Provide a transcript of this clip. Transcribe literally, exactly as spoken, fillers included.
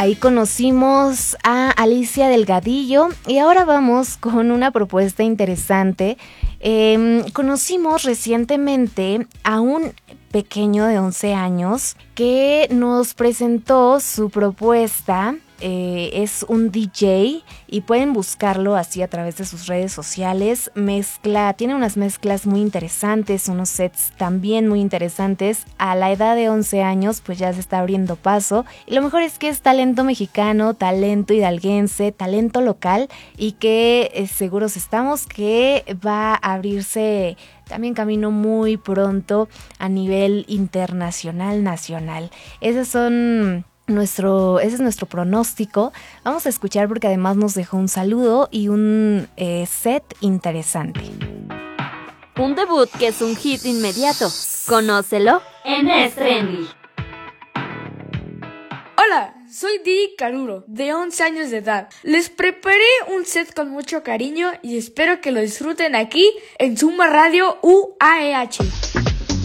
Ahí conocimos a Alicia Delgadillo y ahora vamos con una propuesta interesante. Eh, conocimos recientemente a un pequeño de once años que nos presentó su propuesta. Eh, es un D J y pueden buscarlo así a través de sus redes sociales. Mezcla, tiene unas mezclas muy interesantes, unos sets también muy interesantes. A la edad de once años pues ya se está abriendo paso y lo mejor es que es talento mexicano, talento hidalguense, talento local y que eh, seguros estamos que va a abrirse también camino muy pronto a nivel internacional, nacional. Esos son... Nuestro, ese es nuestro pronóstico. Vamos a escuchar porque además nos dejó un saludo y un eh, set interesante. Un debut que es un hit inmediato. Conócelo en Es Trendy. Hola, soy Di Caruro, de once años de edad. Les preparé un set con mucho cariño y espero que lo disfruten aquí en Suma Radio U A E H.